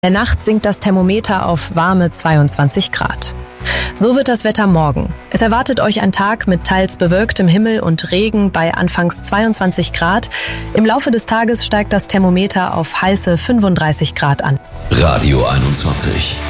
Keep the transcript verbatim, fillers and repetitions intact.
In der Nacht sinkt das Thermometer auf warme zweiundzwanzig Grad. So wird das Wetter morgen. Es erwartet euch ein Tag mit teils bewölktem Himmel und Regen bei anfangs zweiundzwanzig Grad. Im Laufe des Tages steigt das Thermometer auf heiße fünfunddreißig Grad an. Radio einundzwanzig.